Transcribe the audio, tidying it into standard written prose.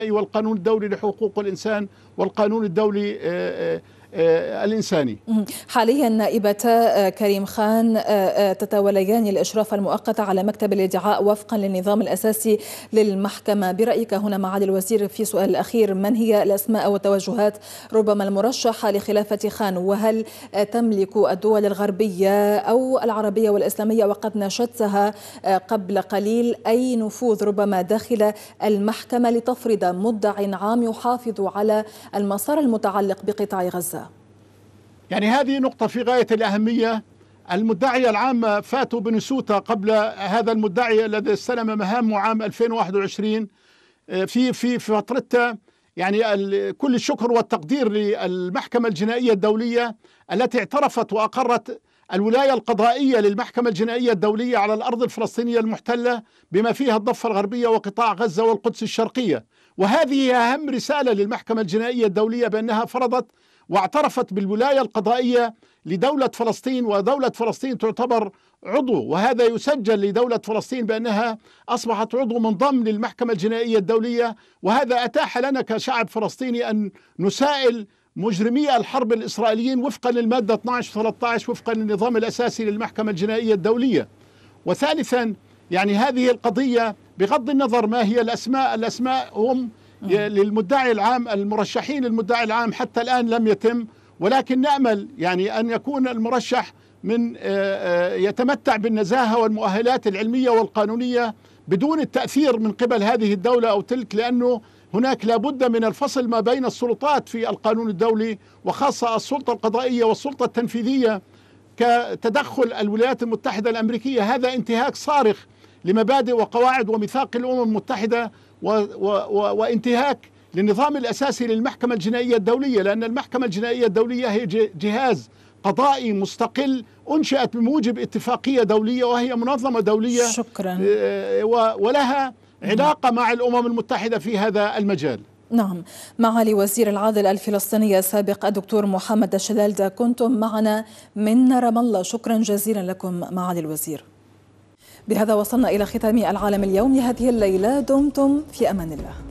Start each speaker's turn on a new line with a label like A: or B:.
A: والقانون الدولي لحقوق الإنسان والقانون الدولي الإنساني.
B: حاليا نائبتا كريم خان تتوليان الإشراف المؤقت على مكتب الادعاء وفقا للنظام الأساسي للمحكمة. برأيك هنا معالي الوزير في سؤال الأخير، من هي الأسماء والتوجهات ربما المرشحة لخلافة خان؟ وهل تملك الدول الغربية أو العربية والإسلامية وقد ناشدتها قبل قليل أي نفوذ ربما داخل المحكمة لتفرض مدع عام يحافظ على المسار المتعلق بقطاع غزة؟
A: يعني هذه نقطة في غاية الأهمية. المدعية العامة فاتوا بنسوتا قبل هذا المدعي الذي استلم مهامه عام 2021 في فترتها. يعني كل الشكر والتقدير للمحكمة الجنائية الدولية التي اعترفت وأقرت الولاية القضائية للمحكمة الجنائية الدولية على الأرض الفلسطينية المحتلة بما فيها الضفة الغربية وقطاع غزة والقدس الشرقية. وهذه أهم رسالة للمحكمة الجنائية الدولية بأنها فرضت واعترفت بالولاية القضائية لدولة فلسطين، ودولة فلسطين تعتبر عضو، وهذا يسجل لدولة فلسطين بأنها أصبحت عضو منضم للمحكمة الجنائية الدولية. وهذا أتاح لنا كشعب فلسطيني أن نسائل مجرمي الحرب الإسرائيليين وفقا للمادة 12 و13 وفقا للنظام الأساسي للمحكمة الجنائية الدولية. وثالثا يعني هذه القضية بغض النظر ما هي الأسماء هم للمدعي العام، المرشحين للمدعي العام حتى الآن لم يتم، ولكن نأمل يعني أن يكون المرشح من يتمتع بالنزاهة والمؤهلات العلمية والقانونية بدون التأثير من قبل هذه الدولة أو تلك، لأنه هناك لابد من الفصل ما بين السلطات في القانون الدولي، وخاصة السلطة القضائية والسلطة التنفيذية كتدخل الولايات المتحدة الأمريكية. هذا انتهاك صارخ لمبادئ وقواعد وميثاق الأمم المتحدة وانتهاك للنظام الأساسي للمحكمة الجنائية الدولية، لأن المحكمة الجنائية الدولية هي جهاز قضائي مستقل أنشأت بموجب اتفاقية دولية وهي منظمة دولية.
B: شكرا.
A: ولها علاقة مع الأمم المتحدة في هذا المجال.
B: نعم، معالي وزير العدل الفلسطيني السابق الدكتور محمد الشلالدة كنتم معنا من رام الله. شكرا جزيلا لكم معالي الوزير. بهذا وصلنا إلى ختام العالم اليوم لهذه الليلة. دمتم في أمان الله.